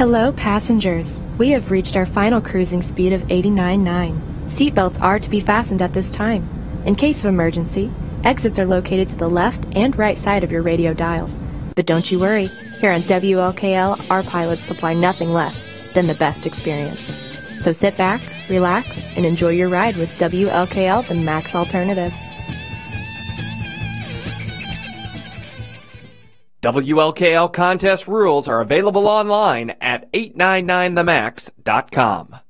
Hello, passengers. We have reached our final cruising speed of 89.9. Seatbelts are to be fastened at this time. In case of emergency, exits are located to the left and right side of your radio dials. But don't you worry, here on WLKL, our pilots supply nothing less than the best experience. So sit back, relax, and enjoy your ride with WLKL, the Max Alternative. WLKL contest rules are available online at 899themax.com.